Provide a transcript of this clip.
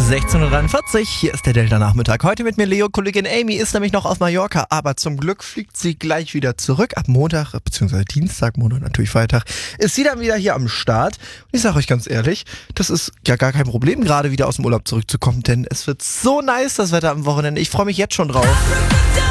16:43 Uhr, hier ist der Delta-Nachmittag. Heute mit mir Leo, Kollegin Amy ist nämlich noch auf Mallorca, aber zum Glück fliegt sie gleich wieder zurück. Ab Montag, beziehungsweise Dienstag, Montag natürlich Freitag, ist sie dann wieder hier am Start. Und ich sage euch ganz ehrlich, das ist ja gar kein Problem, gerade wieder aus dem Urlaub zurückzukommen, denn es wird so nice, das Wetter am Wochenende. Ich freue mich jetzt schon drauf.